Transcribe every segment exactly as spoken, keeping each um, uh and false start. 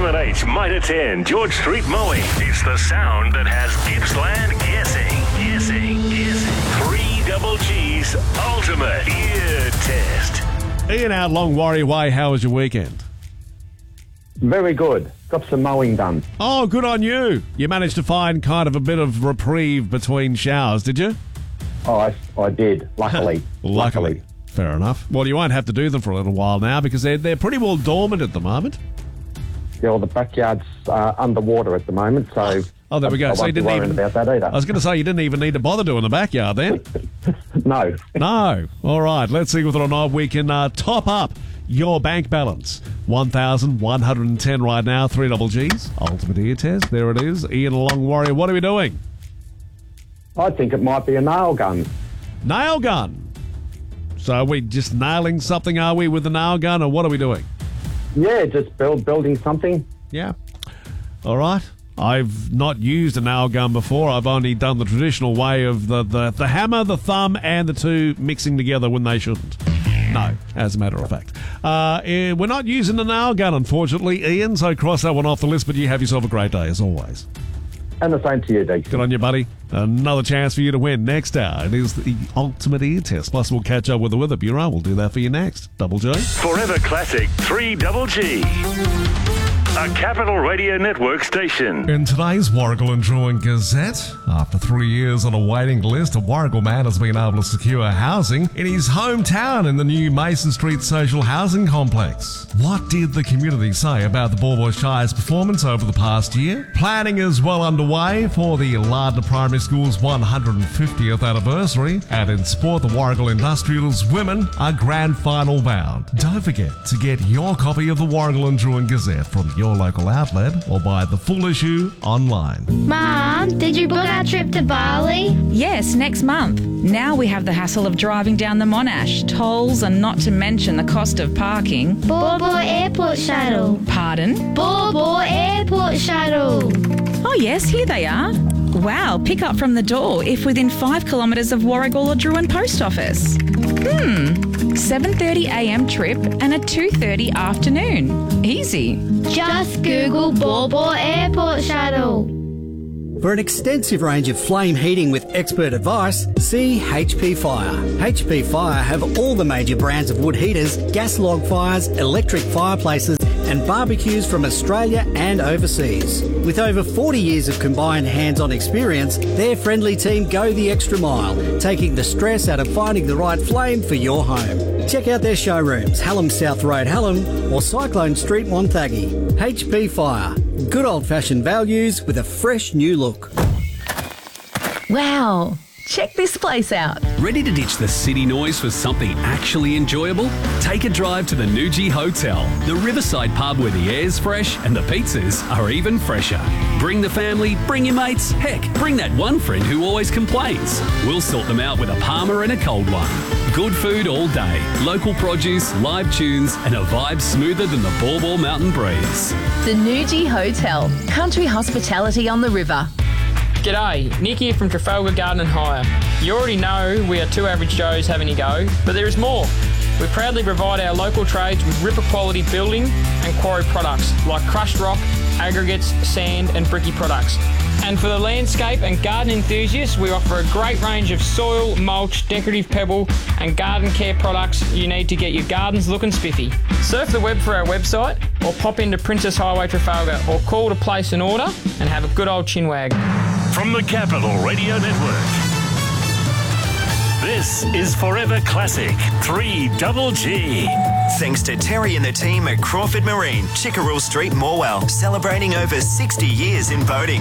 M and H Mitre ten, George Street Mowing. It's the sound that has Gippsland guessing, guessing, guessing. Three Double G's Ultimate Ear Test. Ian out Long Warrior Way, how was your weekend? Very good. Got some mowing done. Oh, good on you. You managed to find kind of a bit of reprieve between showers, did you? Oh, I, I did, luckily. Luckily. Luckily. Fair enough. Well, you won't have to do them for a little while now because they're, they're pretty well dormant at the moment. Yeah, well, the backyard's uh, underwater at the moment, so... Oh, there we go. I, I so you didn't even... about that either. I was going to say, you didn't even need to bother doing the backyard then. No. No. All right, let's see whether or not we can uh, top up your bank balance. one thousand one hundred ten right now, three double G's. Ultimate Ear Test. There it is. Ian Long Warrior, what are we doing? I think it might be a nail gun. Nail gun? So are we just nailing something, are we, with the nail gun, or what are we doing? Yeah, just build building something. Yeah. All right. I've not used a nail gun before. I've only done the traditional way of the, the, the hammer, the thumb, and the two mixing together when they shouldn't. No, as a matter of fact. Uh, eh, we're not using the nail gun, unfortunately, Ian, so cross that one off the list, but you have yourself a great day, as always. And the same to you, Deeks. Good on you, buddy. Another chance for you to win next hour. It is the Ultimate Ear Test. Plus, we'll catch up with the Weather Bureau. We'll do that for you next. Double J. Forever Classic three double G. A Capital Radio Network station. In today's Warragul and Druin Gazette, after three years on a waiting list, a Warragul man has been able to secure housing in his hometown in the new Mason Street Social Housing Complex. What did the community say about the Baw Baw Shire's performance over the past year? Planning is well underway for the Lardner Primary School's one hundred fiftieth anniversary, and in sport, the Warragul Industrials women are grand final bound. Don't forget to get your copy of the Warragul and Druin Gazette from your local outlet or buy the full issue online. Mum, did you book our trip to Bali? Yes, next month. Now we have the hassle of driving down the Monash, tolls, and not to mention the cost of parking. Baw Baw Airport Shuttle. Pardon? Baw Baw Airport Shuttle. Oh yes, here they are. Wow, pick up from the door if within five kilometres of Warragul or Druin Post Office. Hmm, seven thirty a m trip and a two thirty afternoon. Easy. Just Google Baw Baw Airport Shuttle. For an extensive range of flame heating with expert advice, see H P Fire. H P Fire have all the major brands of wood heaters, gas log fires, electric fireplaces and barbecues from Australia and overseas. With over forty years of combined hands-on experience, their friendly team go the extra mile, taking the stress out of finding the right flame for your home. Check out their showrooms, Hallam South Road, Hallam, or Cyclone Street, Wonthaggi. H P Fire. Good old-fashioned values with a fresh new look. Wow. Check this place out. Ready to ditch the city noise for something actually enjoyable? Take a drive to the Nuji Hotel, the riverside pub where the air's fresh and the pizzas are even fresher. Bring the family, bring your mates, heck, bring that one friend who always complains. We'll sort them out with a Palmer and a cold one. Good food all day, local produce, live tunes, and a vibe smoother than the Baw Baw Mountain breeze. The Nuji Hotel, country hospitality on the river. G'day, Nick here from Trafalgar Garden and Hire. You already know we are two average Joes having a go, but there is more. We proudly provide our local trades with ripper quality building and quarry products like crushed rock, aggregates, sand and bricky products. And for the landscape and garden enthusiasts, we offer a great range of soil, mulch, decorative pebble and garden care products you need to get your gardens looking spiffy. Surf the web for our website or pop into Princess Highway Trafalgar or call to place an order and have a good old chinwag. From the Capital Radio Network, this is Forever Classic three double G. Thanks to Terry and the team at Crawford Marine, Chickerell Street, Morwell, celebrating over sixty years in boating.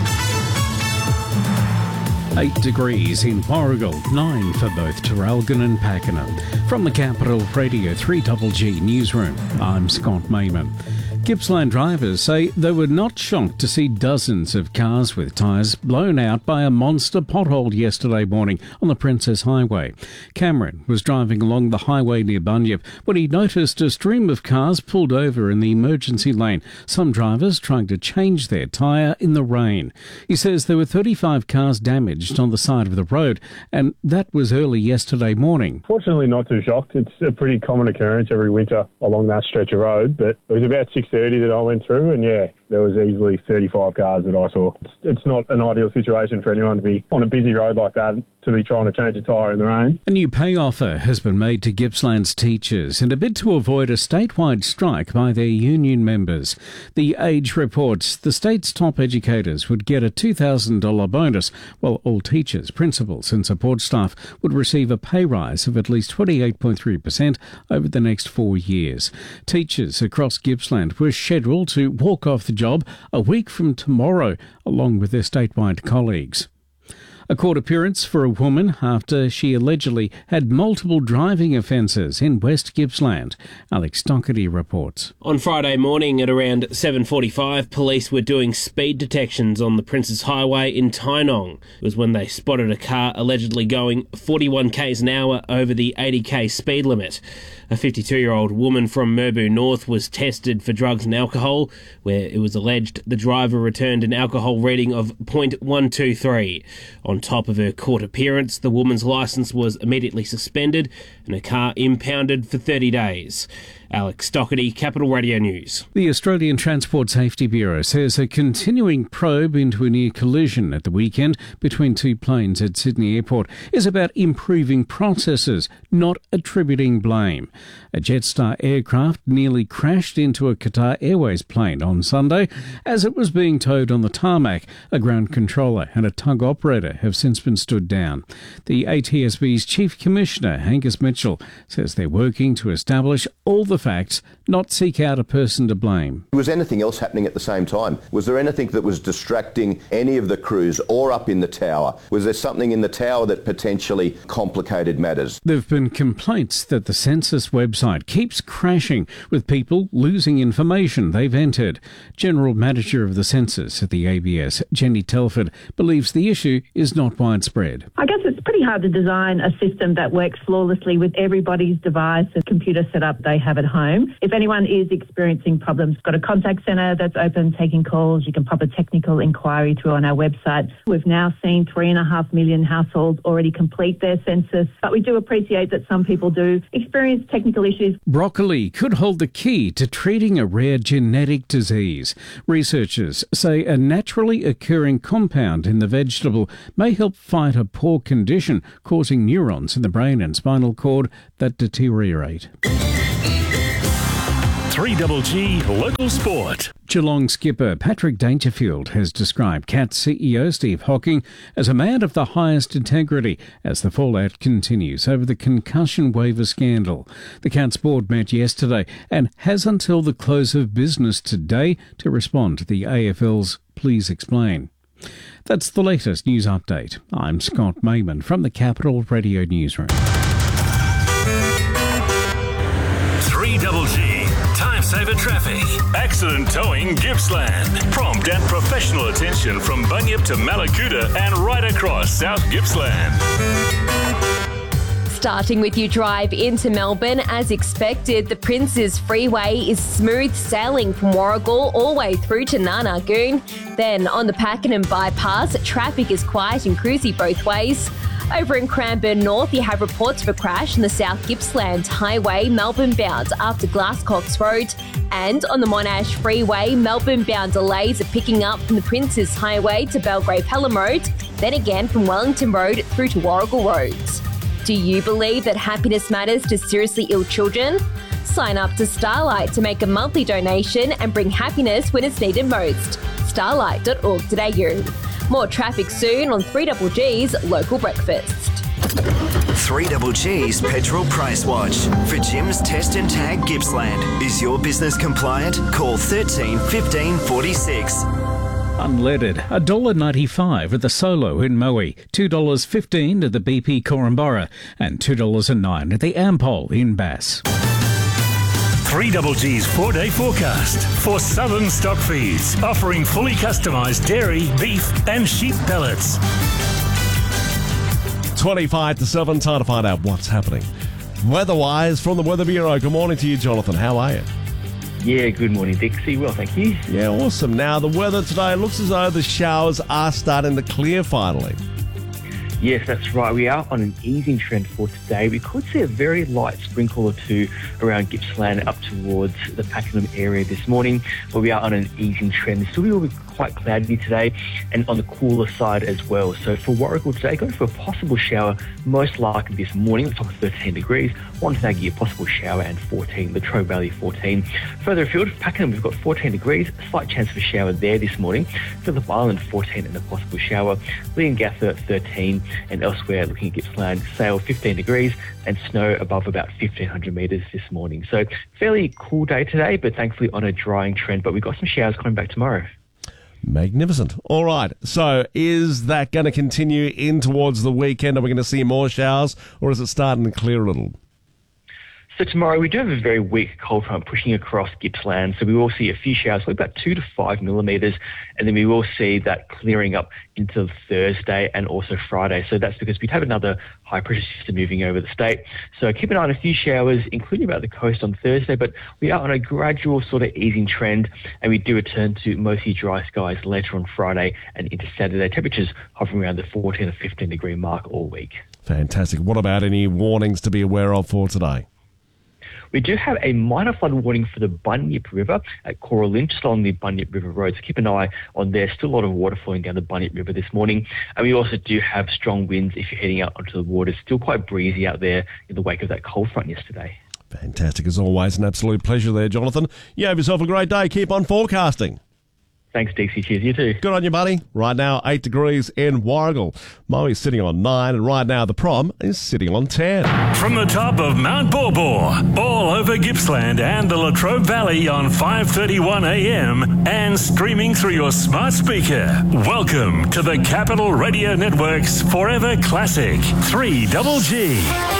Eight degrees in Warragul, nine for both Traralgon and Pakenham. From the Capital Radio three double G Newsroom, I'm Scott Mayman. Gippsland drivers say they were not shocked to see dozens of cars with tyres blown out by a monster pothole yesterday morning on the Princess Highway. Cameron was driving along the highway near Bunyip when he noticed a stream of cars pulled over in the emergency lane, some drivers trying to change their tyre in the rain. He says there were thirty-five cars damaged on the side of the road, and that was early yesterday morning. Fortunately, not too shocked. It's a pretty common occurrence every winter along that stretch of road, but it was about six thirty that I went through, and yeah, there was easily thirty-five cars that I saw. It's, it's not an ideal situation for anyone to be on a busy road like that, to be trying to change a tyre in the rain. A new pay offer has been made to Gippsland's teachers in a bid to avoid a statewide strike by their union members. The Age reports the state's top educators would get a two thousand dollars bonus, while all teachers, principals and support staff would receive a pay rise of at least twenty-eight point three percent over the next four years. Teachers across Gippsland were scheduled to walk off the job a week from tomorrow, along with their statewide colleagues. A court appearance for a woman after she allegedly had multiple driving offences in West Gippsland. Alex Doherty reports. On Friday morning at around seven forty-five, police were doing speed detections on the Princes Highway in Tynong. It was when they spotted a car allegedly going forty-one kays an hour over the eighty k speed limit. A fifty-two-year-old woman from Merbau North was tested for drugs and alcohol, where it was alleged the driver returned an alcohol reading of point one two three. On top of her court appearance, the woman's licence was immediately suspended and her car impounded for thirty days. Alex Doherty, Capital Radio News. The Australian Transport Safety Bureau says a continuing probe into a near collision at the weekend between two planes at Sydney Airport is about improving processes, not attributing blame. A Jetstar aircraft nearly crashed into a Qatar Airways plane on Sunday as it was being towed on the tarmac. A ground controller and a tug operator have since been stood down. The A T S B's Chief Commissioner, Angus Mitchell, says they're working to establish all the facts, not seek out a person to blame. Was anything else happening at the same time? Was there anything that was distracting any of the crews or up in the tower? Was there something in the tower that potentially complicated matters? There have been complaints that the census website keeps crashing with people losing information they've entered. General Manager of the Census at the A B S, Jenny Telford, believes the issue is not widespread. I guess it's pretty hard to design a system that works flawlessly with everybody's device and computer setup they have at home. If anyone is experiencing problems, we've got a contact centre that's open taking calls. You can pop a technical inquiry through on our website. We've now seen three and a half million households already complete their census, but we do appreciate that some people do experience technical issues. Broccoli could hold the key to treating a rare genetic disease. Researchers say a naturally occurring compound in the vegetable may help fight a poor condition causing neurons in the brain and spinal cord that deteriorate. three Double G Local Sport. Geelong skipper Patrick Dangerfield has described Cats C E O Steve Hocking as a man of the highest integrity as the fallout continues over the concussion waiver scandal. The Cats board met yesterday and has until the close of business today to respond to the A F L's Please Explain. That's the latest news update. I'm Scott Mayman from the Capital Radio Newsroom. three Double G Time Saver Traffic. Accident Towing Gippsland. Prompt and professional attention from Bunyip to Malakuta and right across South Gippsland. Starting with your drive into Melbourne, as expected, the Princes Freeway is smooth sailing from Warragul all the way through to Nanagoon. Then on the Pakenham Bypass, traffic is quiet and cruisy both ways. Over in Cranbourne North, you have reports of a crash on the South Gippsland Highway, Melbourne bound after Glasscox Road. And on the Monash Freeway, Melbourne bound delays are picking up from the Princes Highway to Belgrave Pelham Road, then again from Wellington Road through to Warragul Road. Do you believe that happiness matters to seriously ill children? Sign up to Starlight to make a monthly donation and bring happiness when it's needed most. starlight dot org dot a u. More traffic soon on three Double G's Local Breakfast. three Double G's Petrol Price Watch. For Jim's Test and Tag Gippsland. Is your business compliant? Call thirteen fifteen forty-six. Unleaded, one dollar ninety-five at the Solo in Moe, two dollars fifteen at the B P Corumburra, and two dollars nine at the Ampol in Bass. three Double G's four-day forecast for Southern Stock Feeds, offering fully customised dairy, beef and sheep pellets. twenty-five to seven, time to find out what's happening. Weather-wise from the Weather Bureau. Good morning to you, Jonathan. How are you? Yeah, good morning, Dixie. Well, thank you. Yeah, awesome. Now, the weather today looks as though the showers are starting to clear finally. Yes, that's right. We are on an easing trend for today. We could see a very light sprinkle or two around Gippsland up towards the Pakenham area this morning, but we are on an easing trend. So we will be quite cloudy today and on the cooler side as well. So for Warragul today, going for a possible shower, most likely this morning, the top of thirteen degrees. Wonthaggi, a possible shower, and fourteen. Latrobe Valley, fourteen. Further afield, Pakenham, we've got fourteen degrees, a slight chance of a shower there this morning. Phillip Island, fourteen and a possible shower. Leongatha, thirteen. And elsewhere, looking at Gippsland, Sale, fifteen degrees, and snow above about fifteen hundred metres this morning. So fairly cool day today, but thankfully on a drying trend. But we've got some showers coming back tomorrow. Magnificent. All right. So is that going to continue in towards the weekend? Are we going to see more showers, or is it starting to clear a little? So tomorrow we do have a very weak cold front pushing across Gippsland, so we will see a few showers, so about two to five millimetres, and then we will see that clearing up into Thursday and also Friday. So that's because we'd have another high pressure system moving over the state. So keep an eye on a few showers, including about the coast on Thursday, but we are on a gradual sort of easing trend, and we do return to mostly dry skies later on Friday and into Saturday. Temperatures hovering around the fourteen or fifteen degree mark all week. Fantastic. What about any warnings to be aware of for today? We do have a minor flood warning for the Bunyip River at Coral Lynch, just on the Bunyip River Road. So keep an eye on there. Still a lot of water flowing down the Bunyip River this morning. And we also do have strong winds if you're heading out onto the water. Still quite breezy out there in the wake of that cold front yesterday. Fantastic. As always, an absolute pleasure there, Jonathan. You have yourself a great day. Keep on forecasting. Thanks, Dixie. Cheers, you too. Good on you, buddy. Right now, eight degrees in Warragul. Moe's sitting on nine, and right now the Prom is sitting on ten. From the top of Mount Borbor, all over Gippsland and the Latrobe Valley on five thirty-one a m and streaming through your smart speaker. Welcome to the Capital Radio Network's Forever Classic, three Double G.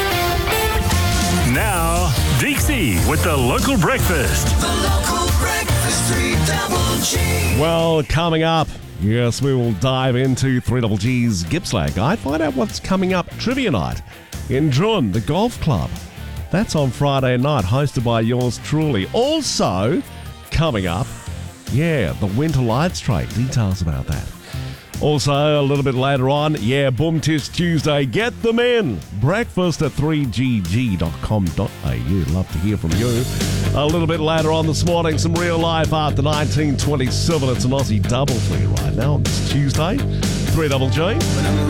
Now, Dixie with the local breakfast. The local breakfast, three Double G. Well, coming up, yes, we will dive into three Double G's Gippsland Guide, find out what's coming up trivia night in Druin, the golf club. That's on Friday night, hosted by yours truly. Also, coming up, yeah, the Winter Lights Trade. Details about that. Also, a little bit later on, yeah, Boom Tis Tuesday, get them in. Breakfast at three g g dot com dot a u. Love to hear from you. A little bit later on this morning, some real life after nineteen twenty-seven. It's an Aussie double for you right now on this Tuesday. three Double G.